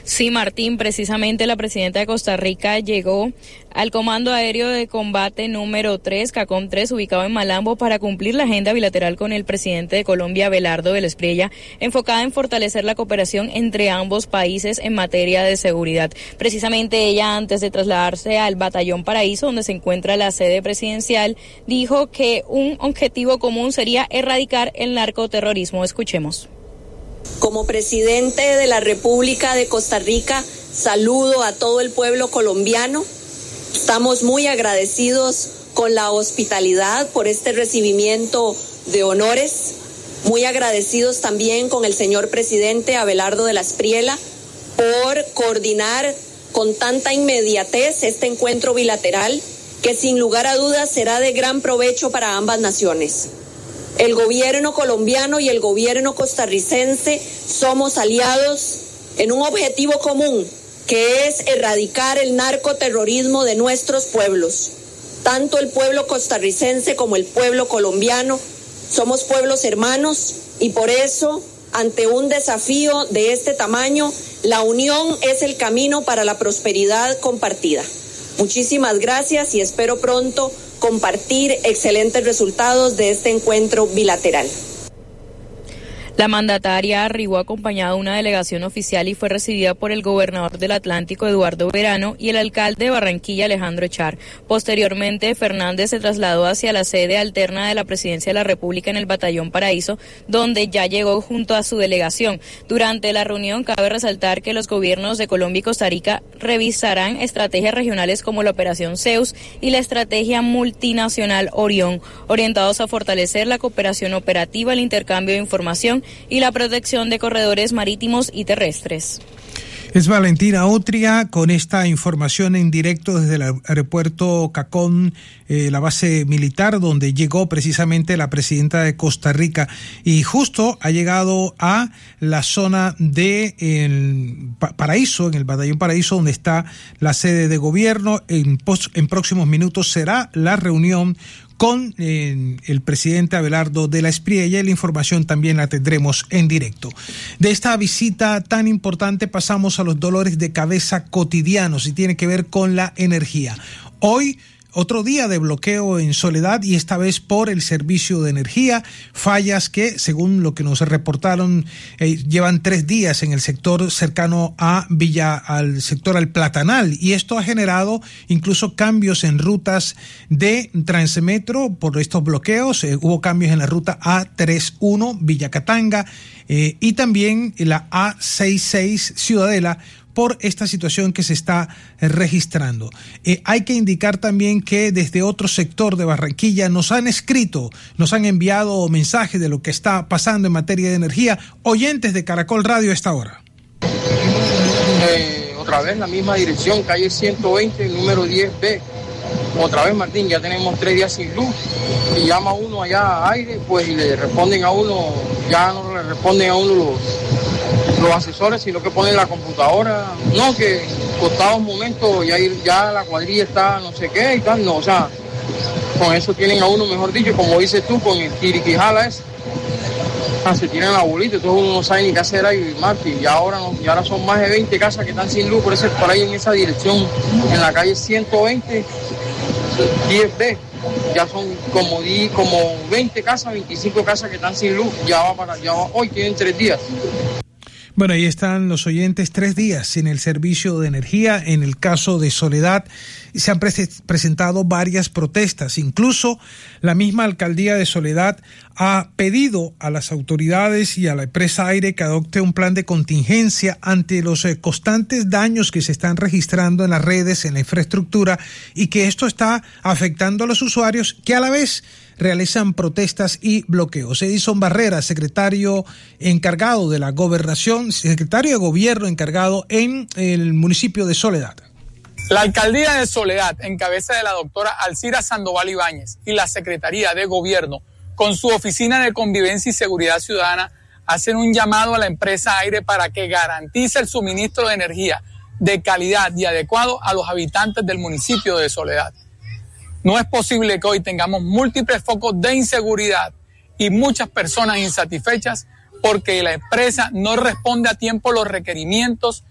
Sí, Martín, precisamente la presidenta de Costa Rica llegó al Comando Aéreo de Combate número 3, CACOM 3, ubicado en Malambo, para cumplir la agenda bilateral con el presidente de Colombia, Abelardo del Espriella, enfocada en fortalecer la cooperación entre ambos países en materia de seguridad. Precisamente ella, antes de trasladarse al Batallón Paraíso, donde se encuentra la sede presidencial, dijo que un objetivo común sería erradicar el narcoterrorismo. Escuchemos. Como presidente de la República de Costa Rica, saludo a todo el pueblo colombiano. Estamos muy agradecidos con la hospitalidad por este recibimiento de honores. Muy agradecidos también con el señor presidente Abelardo de la Espriella por coordinar con tanta inmediatez este encuentro bilateral que sin lugar a dudas será de gran provecho para ambas naciones. El gobierno colombiano y el gobierno costarricense somos aliados en un objetivo común, que es erradicar el narcoterrorismo de nuestros pueblos. Tanto el pueblo costarricense como el pueblo colombiano somos pueblos hermanos y por eso, ante un desafío de este tamaño, la unión es el camino para la prosperidad compartida. Muchísimas gracias y espero pronto compartir excelentes resultados de este encuentro bilateral. La mandataria arribó acompañada de una delegación oficial y fue recibida por el gobernador del Atlántico, Eduardo Verano, y el alcalde de Barranquilla, Alejandro Echar. Posteriormente, Fernández se trasladó hacia la sede alterna de la Presidencia de la República en el Batallón Paraíso, donde ya llegó junto a su delegación. Durante la reunión, cabe resaltar que los gobiernos de Colombia y Costa Rica revisarán estrategias regionales como la Operación Zeus y la estrategia multinacional Orión, orientados a fortalecer la cooperación operativa, el intercambio de información y la protección de corredores marítimos y terrestres. Es Valentina Otria con esta información en directo desde el aeropuerto CACOM, la base militar, donde llegó precisamente la presidenta de Costa Rica y justo ha llegado a la zona de Paraíso, en el Batallón Paraíso, donde está la sede de gobierno. En próximos minutos será la reunión con el presidente Abelardo de la Espriella y la información también la tendremos en directo. De esta visita tan importante pasamos a los dolores de cabeza cotidianos y tiene que ver con la energía. Hoy, otro día de bloqueo en Soledad y esta vez por el servicio de energía, fallas que, según lo que nos reportaron, llevan 3 días en el sector cercano a al sector al Platanal, y esto ha generado incluso cambios en rutas de Transmetro por estos bloqueos. Hubo cambios en la ruta A31 Villacatanga y también la A66 Ciudadela por esta situación que se está registrando. Hay que indicar también que desde otro sector de Barranquilla nos han escrito, nos han enviado mensajes de lo que está pasando en materia de energía, oyentes de Caracol Radio a esta hora. Otra vez la misma dirección, calle 120, número 10B. Otra vez, Martín, ya tenemos 3 días sin luz y llama uno allá a aire, pues, y le responden a uno, ya no le responden a uno los asesores, sino que ponen la computadora, no, que costados momentos ya la cuadrilla está no sé qué y tal, no, o sea, con eso tienen a uno, mejor dicho, como dices tú, con el tiriquijala ese, se tiran la bolita, entonces uno no sabe ni qué hacer ahí, Martín, y ahora son más de 20 casas que están sin luz, por ahí en esa dirección, en la calle 120, 10B, ya son como 20 casas, 25 casas que están sin luz, hoy tienen 3 días. Bueno, ahí están los oyentes, 3 días sin el servicio de energía. En el caso de Soledad se han presentado varias protestas. Incluso la misma alcaldía de Soledad ha pedido a las autoridades y a la empresa Aire que adopte un plan de contingencia ante los constantes daños que se están registrando en las redes, en la infraestructura, y que esto está afectando a los usuarios que a la vez realizan protestas y bloqueos. Edison Barrera, secretario encargado de la gobernación, secretario de gobierno encargado en el municipio de Soledad. La alcaldía de Soledad, en cabeza de la doctora Alcira Sandoval Ibáñez, y la Secretaría de Gobierno, con su Oficina de Convivencia y Seguridad Ciudadana, hacen un llamado a la empresa Aire para que garantice el suministro de energía de calidad y adecuado a los habitantes del municipio de Soledad. No es posible que hoy tengamos múltiples focos de inseguridad y muchas personas insatisfechas porque la empresa no responde a tiempo los requerimientos